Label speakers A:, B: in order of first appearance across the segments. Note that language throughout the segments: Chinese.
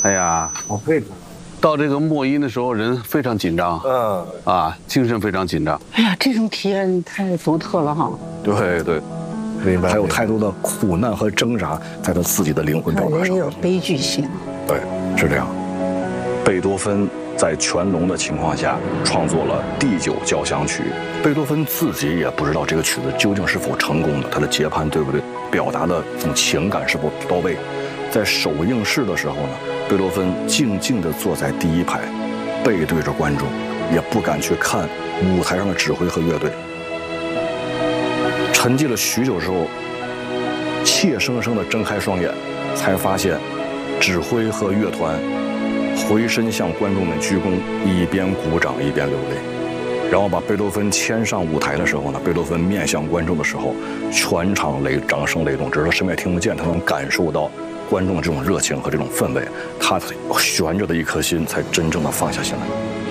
A: 哎呀，
B: 好佩服。
A: 到这个末音的时候，人非常紧张，精神非常紧张。
C: 哎呀，这种体验太独特了哈。
D: 对对，明白。还有太多的苦难和挣扎，在他自己的灵魂表达上。
C: 也有悲剧性。
D: 对，是这样。贝多芬在全聋的情况下创作了第9交响曲。贝多芬自己也不知道这个曲子究竟是否成功的，他的节拍对不对，表达的这种情感是否到位。在首映式的时候呢，贝多芬静静地坐在第1排，背对着观众，也不敢去看舞台上的指挥和乐队。沉寂了许久之后，怯生生地睁开双眼，才发现指挥和乐团回身向观众们鞠躬，一边鼓掌一边流泪。然后把贝多芬牵上舞台的时候呢，贝多芬面向观众的时候，全场掌声雷动，只是他什么也听不见，他能感受到观众这种热情和这种氛围，他悬着的一颗心才真正的放下心来。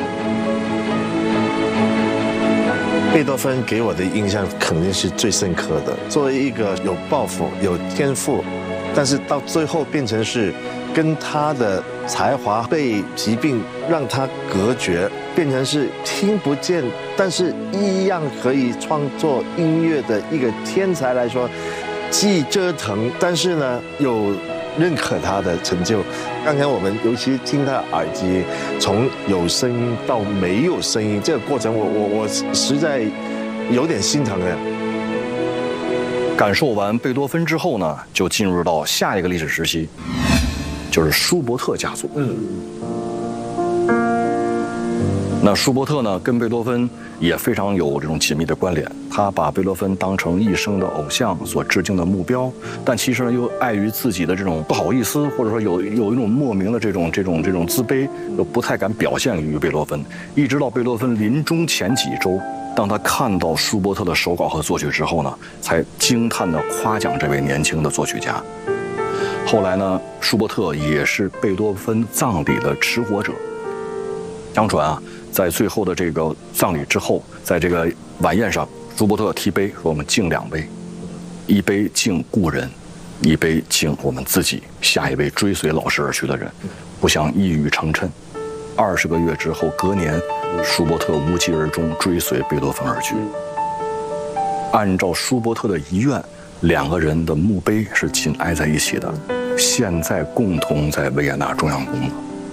B: 贝多芬给我的印象肯定是最深刻的。作为一个有抱负、有天赋，但是到最后变成是跟他的才华被疾病让他隔绝，变成是听不见，但是一样可以创作音乐的一个天才来说，既折腾，但是呢又认可他的成就。刚才我们尤其听他耳机从有声音到没有声音这个过程，我实在有点心疼的。
D: 感受完贝多芬之后呢，就进入到下一个历史时期，就是舒伯特家族。那舒伯特呢，跟贝多芬也非常有这种紧密的关联。他把贝多芬当成一生的偶像所致敬的目标，但其实呢，又碍于自己的这种不好意思，或者说有一种莫名的这种自卑，又不太敢表现于贝多芬。一直到贝多芬临终前几周，当他看到舒伯特的手稿和作曲之后呢，才惊叹地夸奖这位年轻的作曲家。后来呢，舒伯特也是贝多芬葬礼的持火者。相传啊，在最后的这个葬礼之后，在这个晚宴上，舒伯特提杯说：“我们敬2杯，一杯敬故人，一杯敬我们自己，下一位追随老师而去的人，不想一语成谶。”20个月之后，隔年，舒伯特无疾而终，追随贝多芬而去。按照舒伯特的遗愿，2个人的墓碑是紧挨在一起的，现在共同在维也纳中央宫了。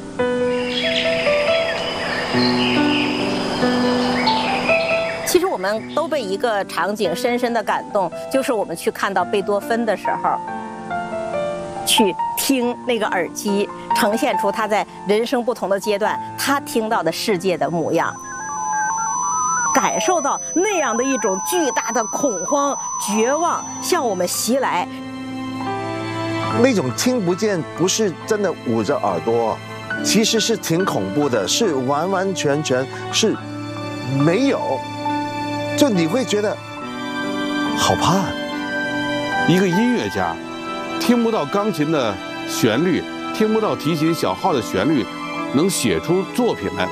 E: 其实我们都被一个场景深深的感动，就是我们去看到贝多芬的时候，去听那个耳机呈现出他在人生不同的阶段他听到的世界的模样，感受到那样的一种巨大的恐慌、绝望向我们袭来。
B: 那种听不见不是真的捂着耳朵，其实是挺恐怖的，是完完全全是没有，就你会觉得好怕。
A: 一个音乐家听不到钢琴的旋律，听不到提琴小号的旋律，能写出作品来，